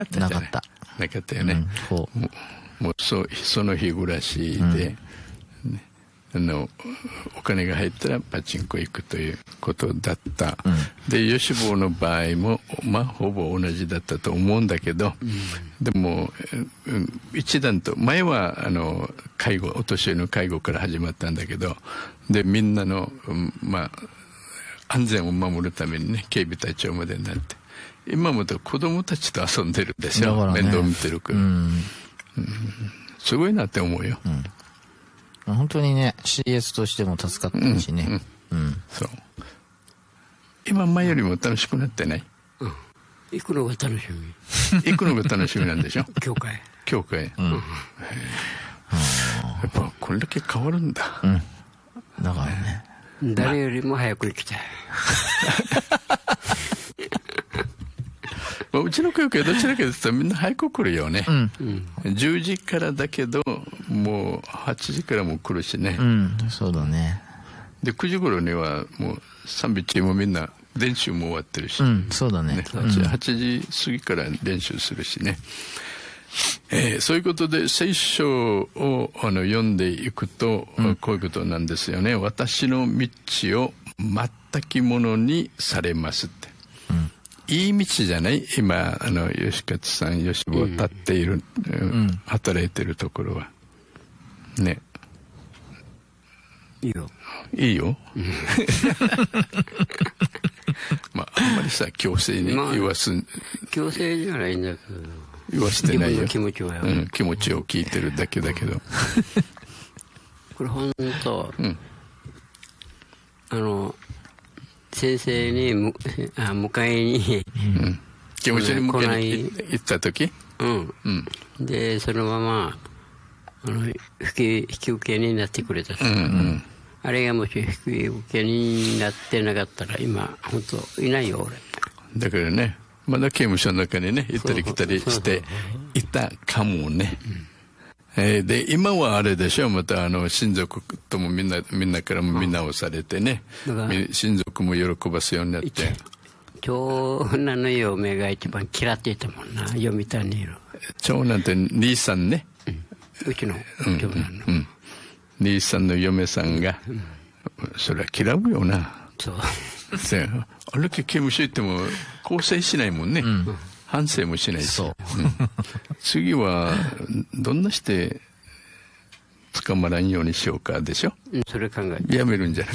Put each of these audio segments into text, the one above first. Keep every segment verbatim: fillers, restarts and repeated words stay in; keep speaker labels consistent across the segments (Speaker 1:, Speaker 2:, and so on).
Speaker 1: なかった。
Speaker 2: なかったよね。
Speaker 1: うん、も
Speaker 2: うもう そ, その日暮らしで、うんね、あのお金が入ったらパチンコ行くということだった。うん、で吉坊の場合もまあほぼ同じだったと思うんだけど、うん、でも一段と前はあの介護お年寄りの介護から始まったんだけど、でみんなの、まあ、安全を守るためにね警備隊長までになって、今もと子供たちと遊んでるんですよ、ね、面倒見てるから、うんうん、すごいなって思うよ、
Speaker 1: うん、本当にね シーエス としても助かってるしね、うんうんうん、
Speaker 2: そう今前よりも楽しくなってない、
Speaker 3: うん、行くのが楽し
Speaker 2: み行くのが楽しみなんでしょ
Speaker 3: 教会
Speaker 2: 教会、うん、やっぱこれだけ変わるんだ、
Speaker 1: うん、だからね
Speaker 3: 誰よりも早く行きたい
Speaker 2: まあ、うちの教会どちらかというとみんな早く来るよね、うん、じゅうじからだけどもうはちじからも来るしね、
Speaker 1: うん、そうだね。
Speaker 2: でくじ頃にはもう賛美チームみんな練習も終わってるし、
Speaker 1: うん、そうだね、ね、
Speaker 2: はち, はちじ過ぎから練習するしね、えー、そういうことで聖書をあの読んでいくと、うん、こういうことなんですよね。私の道を全きものにされますって、うん、いい道じゃない。今あの吉勝さん吉坊立っている、うん、働いてるところはね、
Speaker 3: いいよ
Speaker 2: いいよ、うん、まああんまりさ強制に言わす、ま
Speaker 3: あ、強制じゃないんだけど
Speaker 2: 言わしてないよ。
Speaker 3: 気持ちはよ、
Speaker 2: うん、気持ちを聞いてるだけだけど
Speaker 3: これ本当、うん、あの先生にむあ迎えに、うん、
Speaker 2: 気持ちに迎えに行った時、
Speaker 3: うんうん、でそのままあの引き引き受けになってくれた、うんうん、あれがもし引き受けになってなかったら今本当いないよ俺。
Speaker 2: だからねまだ刑務所の中にね行ったり来たりしていたかもね、うんえー、で今はあれでしょ、またあの親族ともみんなみんなからも見直されてね、うん、親族も喜ばすようになって、
Speaker 3: 長男の嫁が一番嫌っていたもんな、読谷にいる
Speaker 2: 長男って兄さんね、
Speaker 3: うん、うちの長男の、うんうん、
Speaker 2: 兄さんの嫁さんが、うん、それは嫌うよな。
Speaker 3: そう
Speaker 2: あれだけ刑務所行っても更生しないもんね、うん、反省もしないし、そう、うん、次はどんなして捕まらんようにしようかでしょ、
Speaker 3: うん、それ考えて
Speaker 2: やめるんじゃな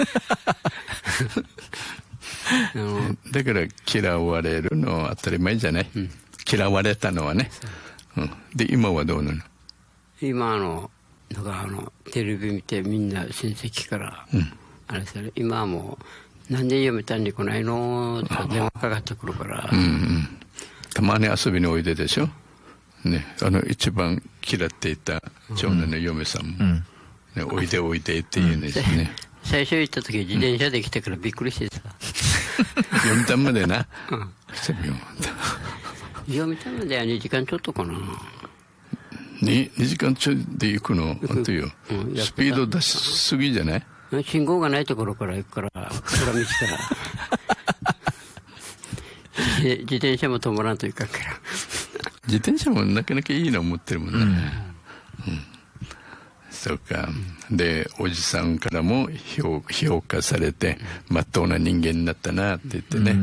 Speaker 2: くてだから嫌われるのは当たり前じゃない、うん、嫌われたのはね、うん、で今はどうなの。
Speaker 3: 今あのだからあのテレビ見てみんな親戚から、うん、あれする今はもうなんで読谷に来ないのって電話かかってくるから、うんうん、
Speaker 2: たまに遊びにおいででしょ、ね、あの一番嫌っていた長男の嫁さんも、うんね、おいでおいでって言うんですね、うん、
Speaker 3: 最初行った時自転車で来てからびっくりしてさ、
Speaker 2: 読谷までな、うん、
Speaker 3: 読谷まではにじかんちょっとかな、
Speaker 2: にじかんちょいで行くの本当よ、うん、スピード出しすぎじゃない。
Speaker 3: 信号がないところから行くから裏道から自転車も止まらんといかんから
Speaker 2: 自転車もなかなかいいの持ってるもんね、うんうん、そうか、うん、でおじさんからも 評, 評価されてまっとうな人間になったなって言ってね、うん、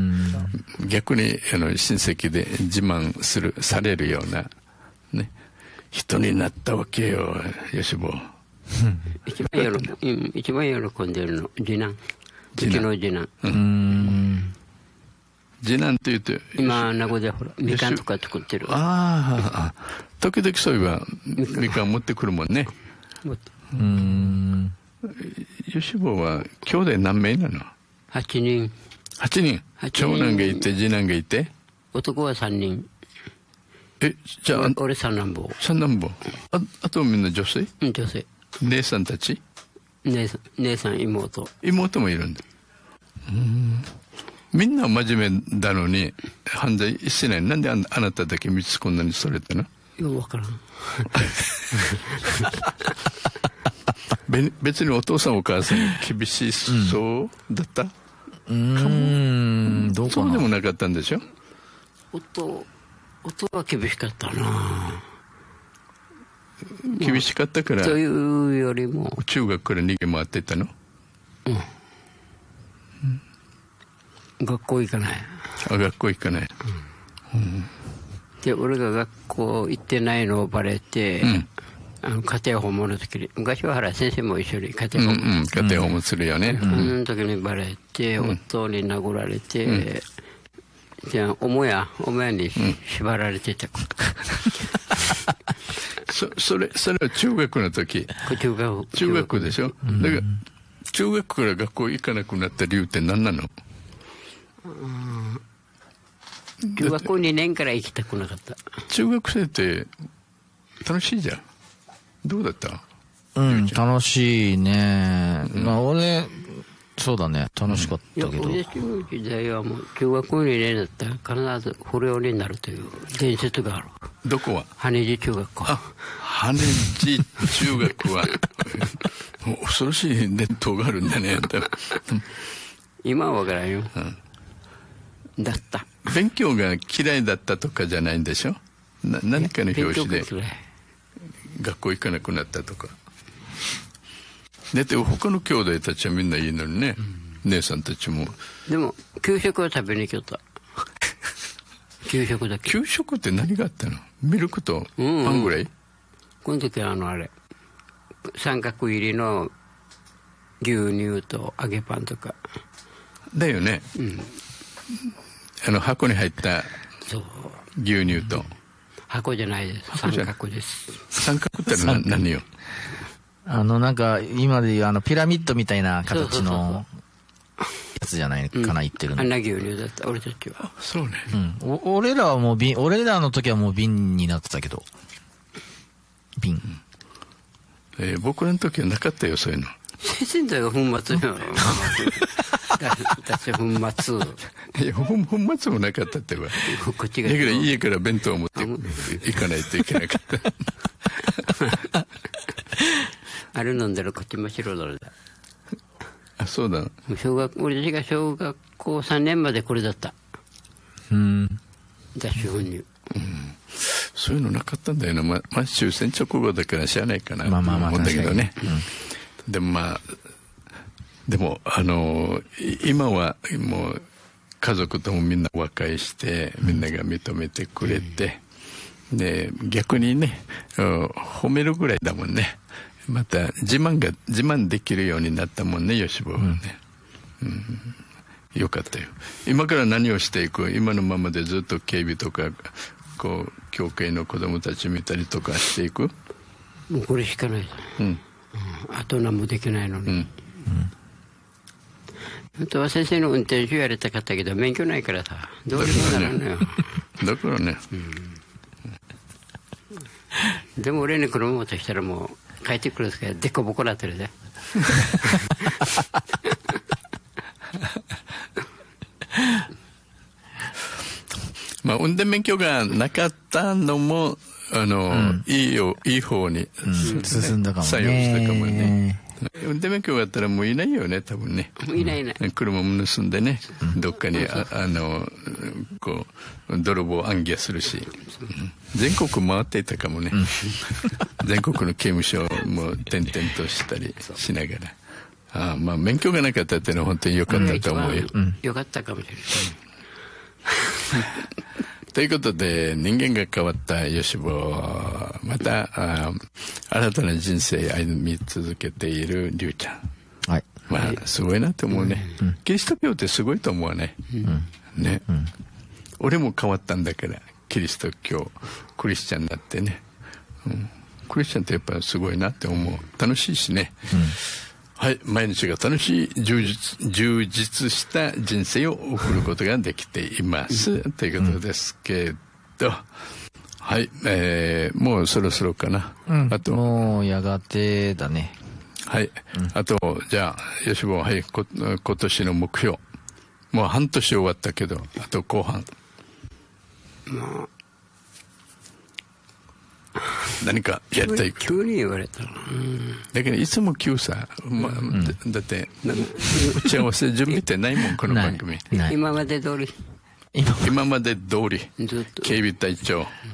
Speaker 2: 逆にあの親戚で自慢するされるような、ね、人になったわけよ吉坊
Speaker 3: 一番喜、うん、一番喜んでるの次男、うちの次男、うん、
Speaker 2: 次男って言うと
Speaker 3: 今名護でほらみかんとか作ってる。
Speaker 2: ああ時々そういえばみかん持ってくるもんね。うん、吉坊は兄弟何名なの。
Speaker 3: はちにん。
Speaker 2: はちにん。長男がいて次男がいて
Speaker 3: 男はさんにん。
Speaker 2: えじゃあ
Speaker 3: 俺三男坊。
Speaker 2: 三男坊。ああとみんな女性。
Speaker 3: うん女性。
Speaker 2: 姉さんたち。
Speaker 3: 姉さん姉さん妹。
Speaker 2: 妹もいるんだ。うんみんな真面目だのに犯罪してない。なんで あ, あなただけ道こんなにそれたの。
Speaker 3: よくわからん
Speaker 2: 別にお父さんお母さん厳しそうだった、うん、
Speaker 1: うーんどうかな。
Speaker 2: そうでもなかったんでしょ。
Speaker 3: 夫音は厳しかったな。
Speaker 2: 厳しかったから、
Speaker 3: というよりも
Speaker 2: 中学から逃げ回ってたの？
Speaker 3: うん、うん、学校行かない。
Speaker 2: あ、学校行かない、うんうん、
Speaker 3: で俺が学校行ってないのをバレて、うん、あの家庭訪問の時に、昔は原先生も一緒に家庭訪問、
Speaker 2: うんうん、家庭訪問するよね、
Speaker 3: うん、その時にバレて、うん、夫に殴られて、うん、じゃあ母屋母屋に縛られてた、うん
Speaker 2: そ, それそれは中学の時。
Speaker 3: 中学
Speaker 2: 中学でしょ、うん、だから中学から学校行かなくなった理由って何なの？
Speaker 3: うん、中学校にねんから行きたくなかった。
Speaker 2: 中学生って楽しいじゃん。どうだった？
Speaker 1: うん、楽しいね、うん、まあ俺そうだね、楽しかったけど、うん、
Speaker 3: いや私の時代はもう中学校にねんだったら必ず不良になるという伝説がある。
Speaker 2: どこは？
Speaker 3: 羽地中学校。
Speaker 2: あ、羽地中学は恐ろしい伝統があるんだね。
Speaker 3: 今は分からんよ、うん、だった。
Speaker 2: 勉強が嫌いだったとかじゃないんでしょ？な何かの表紙で学校行かなくなったとか。だって他の兄弟たちはみんないいのにね、うん、姉さんたちも。
Speaker 3: でも給食は食べに行きよった給食だけ。
Speaker 2: 給食って何があったの？ミルクとパンぐらい？うんうん、
Speaker 3: この時はあのあれ三角入りの牛乳と揚げパンとか
Speaker 2: だよね、うん、あの箱に入った牛乳と、うん、
Speaker 3: 箱じゃないです、三角です。
Speaker 2: 三角ってのは何よ？
Speaker 1: あのなんか今でいうあのピラミッドみたいな形のやつじゃないかな、言ってるの。
Speaker 3: あんな牛乳だった俺たちは。
Speaker 2: そうね、
Speaker 1: うん、お俺らはもう瓶、俺らの時はもう瓶になってたけど、瓶、
Speaker 2: うん、えー、僕らの時はなかったよそういうの。
Speaker 3: 先生だよ粉末よ私粉末
Speaker 2: いや粉末もなかったってば。こっちがだから家から弁当を持って行かないといけなかった
Speaker 3: あれ飲んだらこっち真っ白だろ。
Speaker 2: あ、そうだ。
Speaker 3: 小学俺たちが小学校さんねんまでこれだった。
Speaker 1: うん。
Speaker 3: 脱脂粉乳、うん。
Speaker 2: そういうのなかったんだよな。まあ、終戦直後だから知らないかなと思うんだけどね。うん、でもまあでもあの今はもう家族ともみんな和解してみんなが認めてくれて、うん、で逆にね褒めるぐらいだもんね。また自慢が自慢できるようになったもんね、吉坊はね、うんうん、よかったよ。今から何をしていく？今のままでずっと警備とかこう教会の子供たち見たりとかしていく？
Speaker 3: もうこれしかない、うんうん、あと何もできないのに、うんうん、本当は先生の運転手やりたかったけど免許ないからさ、どうにもならんのよ。
Speaker 2: だからね、
Speaker 3: うん、でも俺に車持ってきたらもう帰ってくるんですけどでこぼこなってるね
Speaker 2: まあ運転免許がなかったのもあの、うん、いいよいい方に、
Speaker 1: うん、進んだかもね。
Speaker 2: 作用したかもね。運転免許があったらもういないよね多分ね。
Speaker 3: いないいない。
Speaker 2: 車も盗んでね、うん、どっかにああのこう泥棒暗記するし、うん、全国回っていたかもね、うん、全国の刑務所も転々としたりしながら、あまあ免許がなかったっていうのは本当に良かったと思うよ。
Speaker 3: うん、良かったかもしれない。
Speaker 2: ということで人間が変わった吉坊、またあ新たな人生歩み続けている龍ちゃん、
Speaker 1: はい、
Speaker 2: まあすごいなと思うね、うん、キリスト教ってすごいと思うね、うん、ね、うん、俺も変わったんだからキリスト教クリスチャンになってね、うん、クリスチャンってやっぱすごいなって思う。楽しいしね、うん、はい、毎日が楽しい充実、充実した人生を送ることができています、うん、ということですけど、はい、えー、もうそろそろかな、
Speaker 1: うん、あともうやがてだね。
Speaker 2: はい、うん、あとじゃあ吉坊、はい、こ今年の目標、もう半年終わったけどあと後半、まあ何かやりたい。
Speaker 3: 急に言われたの、うん、
Speaker 2: だけどいつも急さ、まあうん、だ, だって打ち合わせ準備ってないもんこの番組。
Speaker 3: 今まで通り
Speaker 2: 今まで通り
Speaker 3: ずっと
Speaker 2: 警備隊長